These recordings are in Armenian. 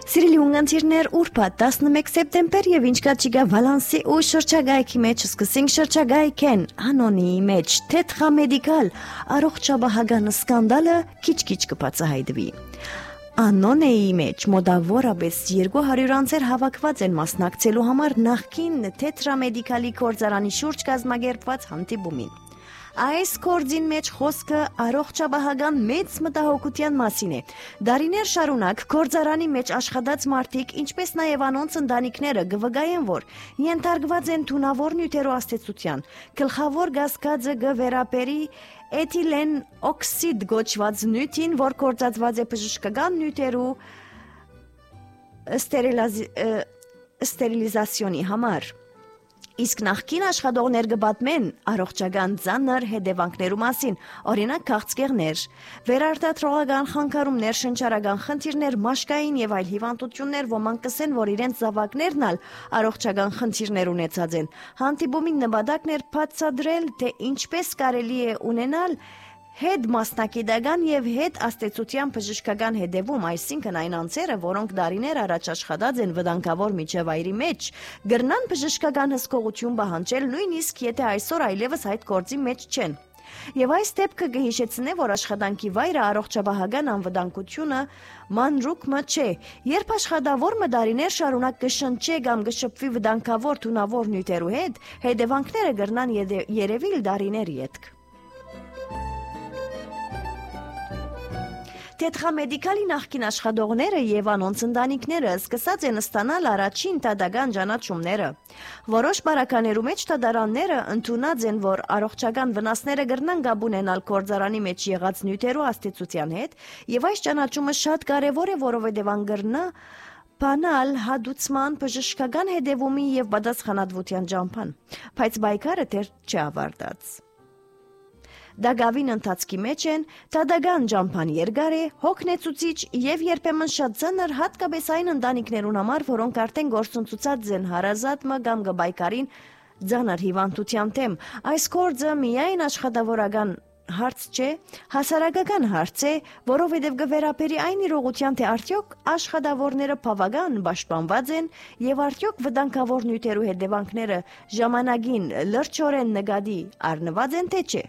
Սիրելի ունգանցիրներ, ուրբաթ 11 սեպտեմբեր եւ ինչ կա չգա Վալանսի ու շրջագայքի մեջ սկսենք շրջագայքեն անոնի մեջ թեթրամեդիկալ առողջապահական սկանդալը քիչ-քիչ կբացահայտվի։ Անոնեի մեջ մոտավորապես 200 անձեր հավաքված են մասնակցելու համար նախկին թեթրամեդիկալի կորձարանի շուրջ կազմակերպված հանդիպումին։ Այս կորձին մեջ խոսքը առողջապահական մեծ մտահոգության մասին է։ Դարիներ շարունակ կորձարանի մեջ աշխատած մարդիկ, ինչպես նաև անոնց ընտանիքները կվգայեն, որ ենթարկված են թունավոր նյութերու աստեցության։ Գլխավոր գասկածը կվերապերի էթիլեն օքսիդ գոչված նյութին, որ կործածված է բժշկական նյութերու ստերիլիզացիոնի համար։ Իսկ նախկին աշխատողներ կպատմեն առողջական ծանր հետևանքներու մասին, օրինակ քաղցկեղներ, վերարտադրողական խանգարումներ, շնչառական խնդիրներ, մաշկային եւ այլ հիվանդություններ, ոմանք կսեն, որ իրենց զավակներն ալ առողջական խնդիրներ ունեցած են։ Հանդիպումին նպատակն էր բացատրել, թե ինչպես կարելի է ունենալ հետ մասնակիտական եւ հետ աստեցության բժշկական հետևում, այսինքն այն անձերը, որոնք դարիներ առաջ աշխատած են վտանգավոր միջավայրի մեջ, գրնան բժշկական հսկողություն պահանջել, նույնիսկ եթե այսօր այլևս այդ գործի մեջ չեն։ Եվ այս դեպքը կհիշեցնե, որ աշխատանքի վայրը առողջապահական անվտանգությունը մանրուկը չէ։ Երբ աշխատավորը դարիներ շարունակ կշնչե կամ կշփվի վտանգավոր թունավոր նյութերու հետ, հետևանքները կգրնան երևիլ դարիներ ետք։ Թեթրամեդիկալի նախկին աշխատողները եւ անոնց ընտանիքները սկսած են ստանալ առաջին տադական ճանաչումները։ Որոշ բարականերու մեջ տադարանները ընդունած են, որ առողջական վնասները կգրնան գաբ ունենալ կորձարանի մեջ եղած նյութերու աստեցության հետ, եւ այս ճանաչումը շատ կարեւոր է, որովհետեւ ան կգրնա բանալ հադուցման բժշկական հետևումի եւ պատասխանատվության ճամփան, բայց բայկարը դեռ չավարտած։ Դագավին ընթացքի մեջ են, տադական ճամփան երկար է, հոգնեցուցիչ եւ երբեմն շատ ծանր, հատկապես այն ընտանիքներուն համար, որոնք արդեն գործընծուցած են հարազատը կամ գբայկարին ծանր հիվանդության դեմ։ Այս գործը միայն աշխատավորական հարց չէ, հասարակական հարց է, որովհետև կվերապերի այն իրողության, թե արդյոք աշխատավորները բավական պաշտպանված են եւ արդյոք վտանգավոր նյութերու հետևանքները ժամանակին լրջորեն նկատի առնված են, թե չէ։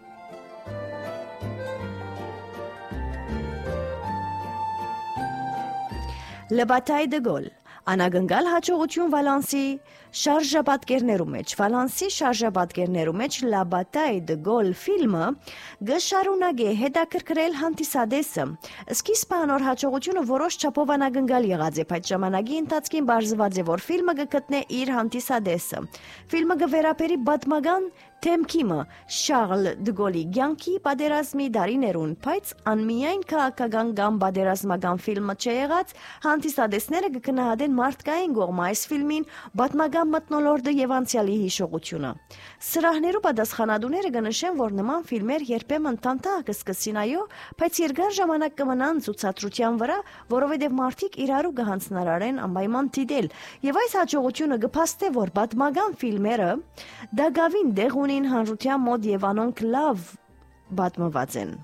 Le Bataille de Gaulle Անագնգալ հաջողություն Վալանսի շարժապատկերներու մեջ։ Վալանսի շարժապատկերներու մեջ La Bataille de Gaulle ֆիլմը գշարունակե հետաքրքրել հանդիսադեսը։ Սկիզբը անոր հաջողությունը որոշ չափով անագնգալ եղած է, բայց ժամանակի ընթացքին բարձված է, որ ֆիլմը կգտնե իր հանդիսադեսը։ Ֆիլմը կվերապերի պատմական թեմքիմը Շարլ դը Գոլի կյանքի պատերազմի դարիներուն, բայց անմիայն քաղաքական կամ պատերազմական ֆիլմը չեղած, հանդիսադեսները կգնահատեն մարդկային կողմը այս ֆիլմին պատմական մթնոլորտը եւ անցյալի հիշողությունը։ Սրահներու պատասխանատուները կնշեն, որ նման ֆիլմեր երբեմն տանտա կսկսին, այո, բայց երկար ժամանակ կմնան ցուցադրության վրա, որովհետեւ մարդիկ իրարու կհանձնարարեն անպայման դիտել։ Եվ այս հաջողությունը կփաստե, որ պատմական ֆիլմերը դագավին դեղ ունին հանրության մոտ եւ անոնք լավ պատմված են։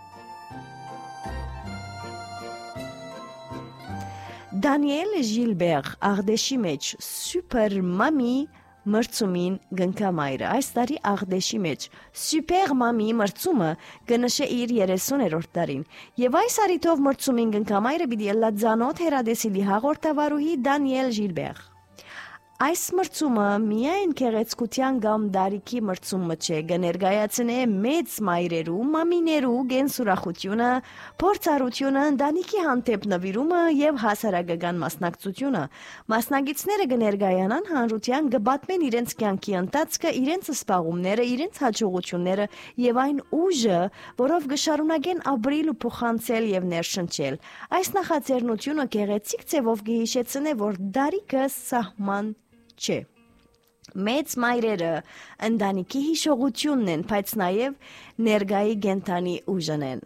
Դանիել Ժիլբեր Աղդեշի մեջ Սուպեր Մամի մրցումին գնքամայրը այս տարի Աղդեշի մեջ Սուպեր Մամի մրցումը կնշե իր 30-րդ տարին եւ այս արիթով մրցումին գնքամայրը պիտի լadzանոթ հերադեսիլի հաղորդավարուհի Դանիել Ժիլբեր Այս մրցումը միայն քեղեցկության կամ դարիքի մրցումը չէ, կներկայացնե մեծ մայրերու, մամիներու գենսուրախությունը, փորձառությունը, ընտանիքի հանդեպ նվիրումը եւ հասարակական մասնակցությունը։ Մասնակիցները կներկայանան հանրության, կպատմեն իրենց կյանքի ընթացքը, իրենց սպառումները, իրենց հաջողությունները եւ այն ուժը, որով կշարունակեն ապրիլ ու փոխանցել եւ ներշնչել։ Այս նախաձեռնությունը գեղեցիկ ձևով կհիշեցնե, որ դարիքը սահման չէ։ Մեծ մայրերը ընտանիքի հիշողությունն են, բայց նաև ներգայի գենթանի ուժն են։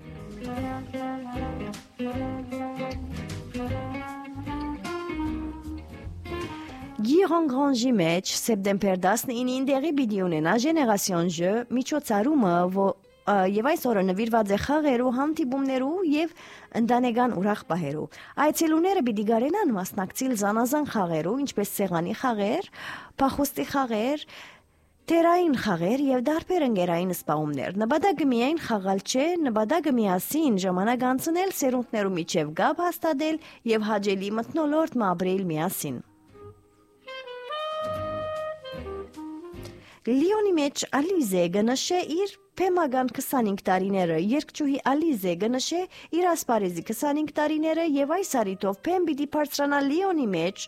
Գիրոն Գրանժի մեջ սեպտեմբեր 19-ին դեղի պիտի ունենա Génération J միջոցառումը, եւ այս օրը նվիրված է խաղերու, հանդիպումներու եւ ընտանեկան ուրախ պահերու։ Այցելուները պիտի գարենան մասնակցել զանազան խաղերու, ինչպես սեղանի խաղեր, փախուստի խաղեր, տերային խաղեր եւ դարբեր ընկերային սպասումներ։ Նպատակը միայն խաղալ չէ, նպատակը միասին ժամանակ անցնել, սերունդներու միջև գապ հաստատել եւ հաջելի մթնոլորտ ապրել միասին։ Լիոնի մեջ Ալիզե գնշե իր փեմական 25 տարիները, երկչուհի Ալիզե գնշե իր ասպարեզի 25 տարիները եւ այս արիտով փեմ պիտի բարձրանա Լիոնի մեջ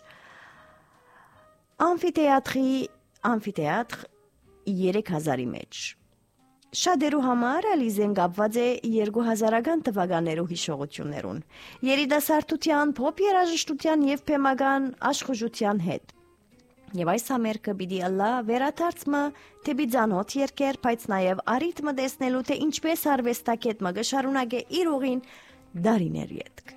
ամֆիթեատր 3000-ի մեջ։ Շատերու համար Ալիզեն կապված է 2000-ական թվականներու հիշողություններուն, երիտասարդության, փոփ երաժշտության եւ փեմական աշխուժության հետ։ Եվ այս համերգը պիտի ըլլա վերադարձը թեպի ցանոթ երկեր, բայց նաև արիթմը տեսնելու թե ինչպես արվեստագետը կշարունակե իր ուղին դարիներ յետք։